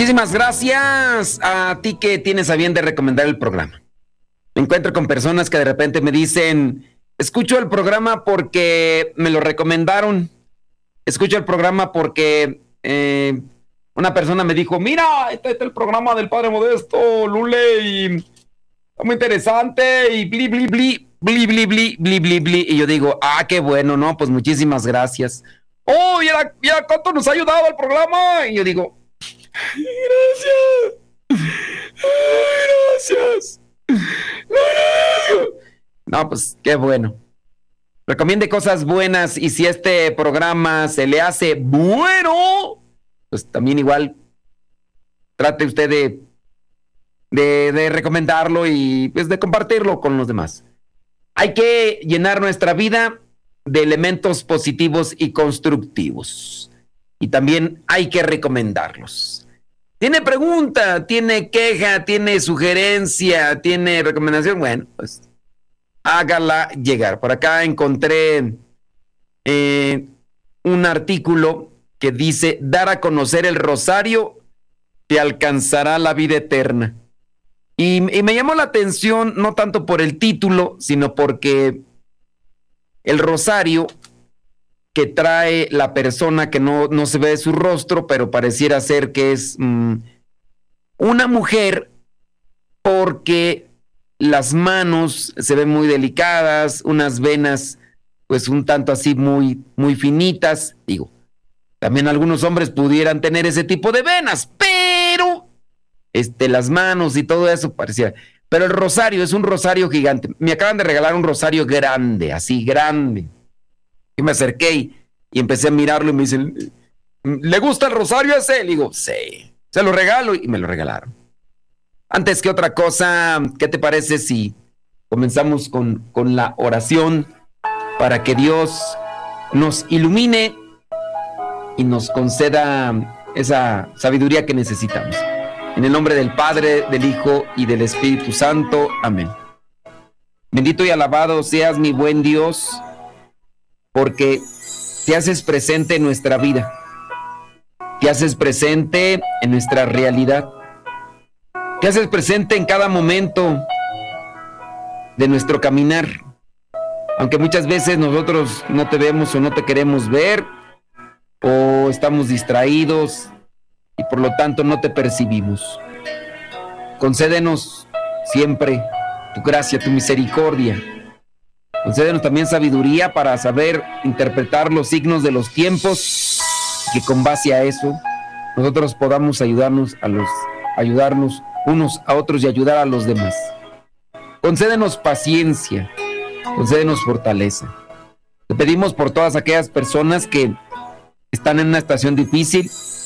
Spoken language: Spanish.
Muchísimas gracias a ti que tienes a bien de recomendar el programa. Me encuentro con personas que de repente me dicen, escucho el programa porque me lo recomendaron. Escucho el programa porque una persona me dijo, mira, este es el programa del Padre Modesto, Lule, y está muy interesante, y bli, bli, bli, bli, bli, bli, bli, bli, bli. Y yo digo, qué bueno, ¿no? Pues muchísimas gracias. Oh, mira cuánto nos ha ayudado el programa. Y yo digo, gracias. No, pues qué bueno. Recomiende cosas buenas y si este programa se le hace bueno, pues también igual trate usted de recomendarlo y pues de compartirlo con los demás. Hay que llenar nuestra vida de elementos positivos y constructivos. Y también hay que recomendarlos. ¿Tiene pregunta? ¿Tiene queja? ¿Tiene sugerencia? ¿Tiene recomendación? Bueno, pues hágala llegar. Por acá encontré un artículo que dice, dar a conocer el rosario te alcanzará la vida eterna. Y me llamó la atención no tanto por el título, sino porque el rosario que trae la persona que no se ve su rostro, pero pareciera ser que es una mujer, porque las manos se ven muy delicadas, unas venas pues un tanto así muy, muy finitas. Digo, también algunos hombres pudieran tener ese tipo de venas, pero las manos y todo eso parecía. Pero el rosario es un rosario gigante. Me acaban de regalar un rosario grande, así grande. Y me acerqué y empecé a mirarlo y me dicen, ¿le gusta el rosario ese? Le digo, sí. Se lo regalo y me lo regalaron. Antes que otra cosa, ¿qué te parece si comenzamos con la oración para que Dios nos ilumine y nos conceda esa sabiduría que necesitamos? En el nombre del Padre, del Hijo y del Espíritu Santo. Amén. Bendito y alabado seas, mi buen Dios, porque te haces presente en nuestra vida, te haces presente en nuestra realidad, te haces presente en cada momento de nuestro caminar, aunque muchas veces nosotros no te vemos o no te queremos ver, o estamos distraídos y por lo tanto no te percibimos. Concédenos siempre tu gracia, tu misericordia. Concédenos también sabiduría para saber interpretar los signos de los tiempos, que con base a eso nosotros podamos ayudarnos unos a otros y ayudar a los demás. Concédenos paciencia, concédenos fortaleza. Te pedimos por todas aquellas personas que están en una situación difícil,